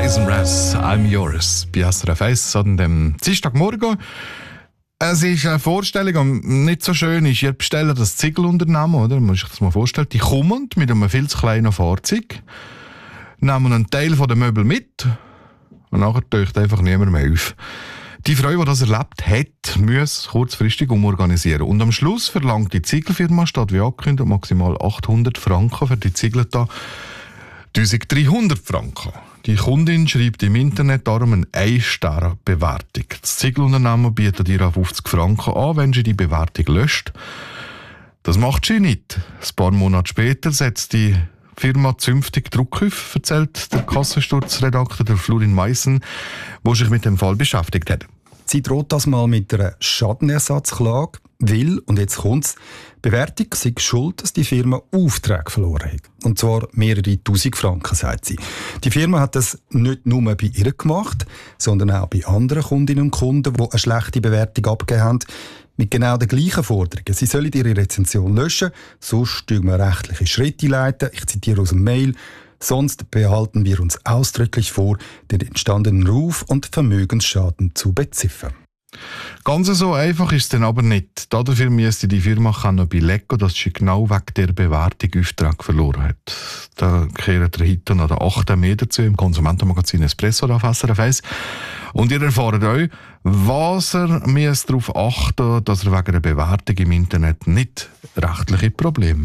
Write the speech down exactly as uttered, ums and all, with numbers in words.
Jason Mraz, I'm Yours, bei S R F eins an dem Dienstagmorgen. Es ist eine Vorstellung, die nicht so schön ist. Ihr bestellt das Ziegelunternehmen, oder? Man muss sich das mal vorstellen. Die kommen mit einem viel zu kleinen Fahrzeug, nehmen einen Teil der Möbel mit und nachher taucht einfach niemand mehr auf. Die Frau, die das erlebt hat, muss kurzfristig umorganisieren. Und am Schluss verlangt die Ziegelfirma, statt wie angekündigt, maximal achthundert Franken für die Ziegel da eintausenddreihundert Franken. Die Kundin schreibt im Internet darum eine ein-Sterne-Bewertung. Das Ziegelunternehmen bietet ihr fünfzig Franken an, wenn sie die Bewertung löscht. Das macht sie nicht. Ein paar Monate später setzt die Firma zünftig Druck auf, erzählt der Kassensturzredakteur der Florin Meissen, der sich mit dem Fall beschäftigt hat. Sie droht das mal mit einer Schadenersatzklage, weil, und jetzt kommt's, Bewertung sei schuld, dass die Firma Aufträge verloren hat. Und zwar mehrere tausend Franken, sagt sie. Die Firma hat das nicht nur bei ihr gemacht, sondern auch bei anderen Kundinnen und Kunden, die eine schlechte Bewertung abgegeben haben, mit genau den gleichen Forderungen. Sie sollen ihre Rezension löschen, sonst tun wir rechtliche Schritte einleiten. Ich zitiere aus dem Mail. Sonst behalten wir uns ausdrücklich vor, den entstandenen Ruf- und Vermögensschaden zu beziffern. Ganz so einfach ist es dann aber nicht. Dafür müsste die Firma noch belegen, dass sie genau wegen der Bewertung Auftrag verloren hat. Da kehren wir heute noch den achten Mai dazu im Konsumentenmagazin Espresso auf S R F eins. Und ihr erfahrt euch, was er darauf achten muss, dass er wegen einer Bewertung im Internet nicht rechtliche Probleme